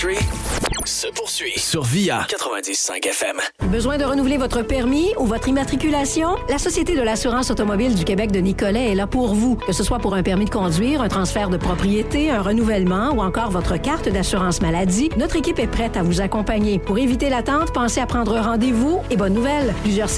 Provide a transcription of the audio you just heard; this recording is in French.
Country se poursuit sur VIA 90.5 FM. Besoin de renouveler votre permis ou votre immatriculation? La Société de l'assurance automobile du Québec de Nicolet est là pour vous. Que ce soit pour un permis de conduire, un transfert de propriété, un renouvellement ou encore votre carte d'assurance maladie, notre équipe est prête à vous accompagner. Pour éviter l'attente, pensez à prendre rendez-vous et bonne nouvelle, plusieurs